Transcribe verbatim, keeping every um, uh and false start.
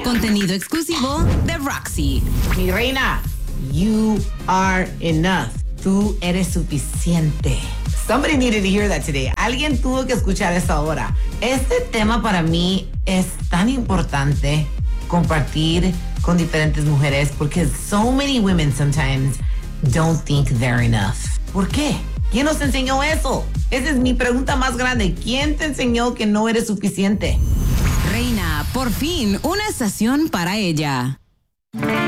Contenido exclusivo de Roxy. Mi reina, you are enough. Tú eres suficiente. Somebody needed to hear that today. Alguien tuvo que escuchar eso ahora. Este tema para mí es tan importante compartir con diferentes mujeres porque so many women sometimes don't think they're enough. ¿Por qué? ¿Quién nos enseñó eso? Esa es mi pregunta más grande. ¿Quién te enseñó que no eres suficiente? Reina, por fin, una estación para ella.